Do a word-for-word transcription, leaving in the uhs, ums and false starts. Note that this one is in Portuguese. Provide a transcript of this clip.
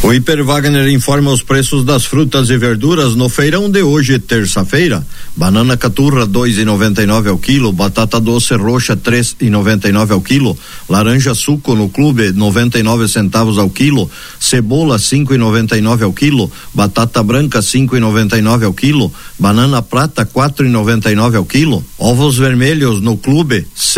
O Hiper Wagner informa os preços das frutas e verduras no feirão de hoje, terça-feira. Banana caturra dois e noventa e nove ao quilo, batata doce roxa três e noventa e nove ao quilo, laranja suco no clube noventa e nove centavos ao quilo, cebola cinco e noventa e nove ao quilo, batata branca cinco e noventa e nove ao quilo, banana prata quatro e noventa e nove ao quilo, ovos vermelhos no clube